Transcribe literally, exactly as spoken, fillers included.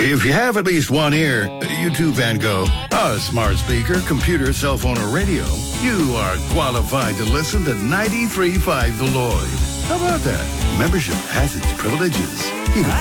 If you have at least one ear, you too, Van Gogh, a smart speaker, computer, cell phone, or radio, you are qualified to listen to ninety-three point five The Lloyd. How about that? Membership has its privileges. You can